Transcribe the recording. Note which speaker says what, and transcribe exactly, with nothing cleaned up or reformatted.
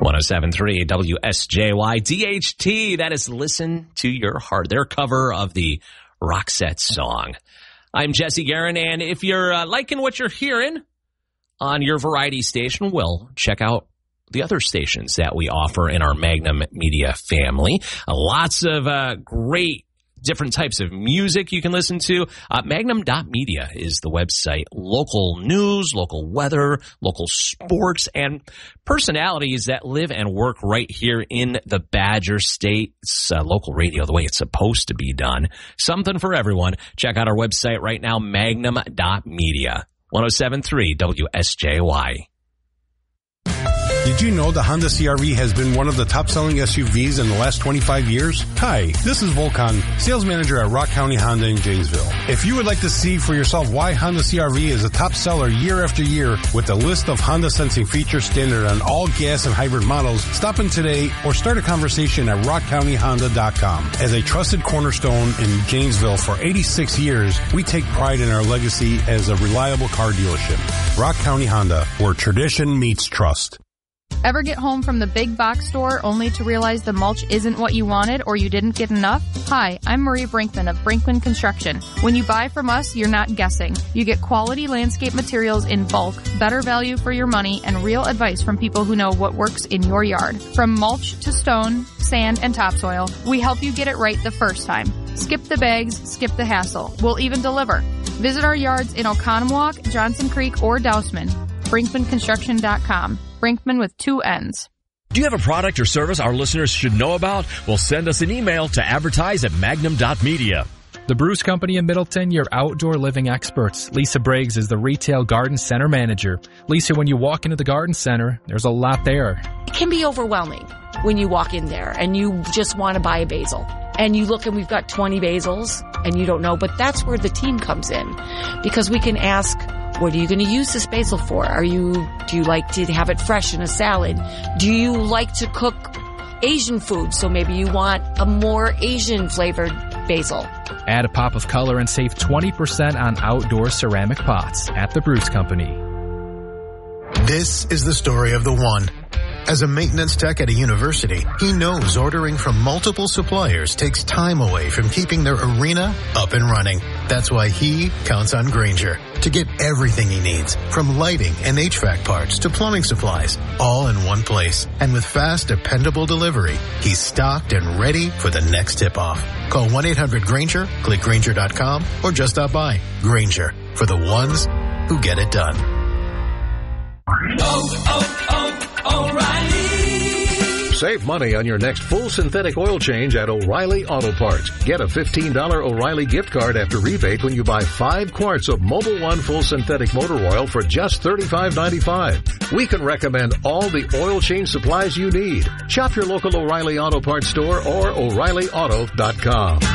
Speaker 1: one oh seven point three W S J Y D H T. That is Listen to Your Heart, their cover of the Roxette song. I'm Jesse Guerin, and if you're uh, liking what you're hearing on your variety station, well, check out the other stations that we offer in our Magnum Media family. Uh, lots of uh, great different types of music you can listen to. Uh, Magnum dot media is the website. Local news, local weather, local sports, and personalities that live and work right here in the Badger State. It's uh, local radio the way it's supposed to be done. Something for everyone. Check out our website right now, Magnum dot media. one oh seven point three W S J Y.
Speaker 2: Did you know the Honda C R V has been one of the top-selling S U Vs in the last twenty-five years? Hi, this is Volkan, sales manager at Rock County Honda in Janesville. If you would like to see for yourself why Honda C R V is a top seller year after year with a list of Honda sensing features standard on all gas and hybrid models, stop in today or start a conversation at rock county honda dot com. As a trusted cornerstone in Janesville for eighty-six years, we take pride in our legacy as a reliable car dealership. Rock County Honda, where tradition meets trust.
Speaker 3: Ever get home from the big box store only to realize the mulch isn't what you wanted or you didn't get enough? Hi, I'm Marie Brinkman of Brinkman Construction. When you buy from us, you're not guessing. You get quality landscape materials in bulk, better value for your money, and real advice from people who know what works in your yard. From mulch to stone, sand, and topsoil, we help you get it right the first time. Skip the bags, skip the hassle. We'll even deliver. Visit our yards in Oconomowoc, Johnson Creek, or Dousman. Brinkman Construction dot com. Brinkman with two N's.
Speaker 4: Do you have a product or service our listeners should know about? Well, send us an email to advertise at magnum dot media.
Speaker 5: The Bruce Company in Middleton, your outdoor living experts. Lisa Briggs is the retail garden center manager. Lisa, when you walk into the garden center, there's a lot there.
Speaker 6: It can be overwhelming when you walk in there and you just want to buy a basil. And you look and we've got twenty basils and you don't know, but that's where the team comes in. Because we can ask, what are you going to use this basil for? Are you, do you like to have it fresh in a salad? Do you like to cook Asian food? So maybe you want a more Asian flavored basil.
Speaker 5: Add a pop of color and save twenty percent on outdoor ceramic pots at the Bruce Company.
Speaker 7: This is the story of the one. As a maintenance tech at a university, he knows ordering from multiple suppliers takes time away from keeping their arena up and running. That's why he counts on Grainger to get everything he needs, from lighting and H V A C parts to plumbing supplies, all in one place. And with fast, dependable delivery, he's stocked and ready for the next tip-off. Call one eight hundred Grainger, click Grainger dot com, or just stop by. Grainger, for the ones who get it done.
Speaker 8: Oh, oh, oh, O'Reilly.
Speaker 9: Save money on your next full synthetic oil change at O'Reilly Auto Parts. Get a fifteen dollars O'Reilly gift card after rebate when you buy five quarts of Mobil One full synthetic motor oil for just thirty-five ninety-five. We can recommend all the oil change supplies you need. Shop your local O'Reilly Auto Parts store or O'Reilly Auto dot com.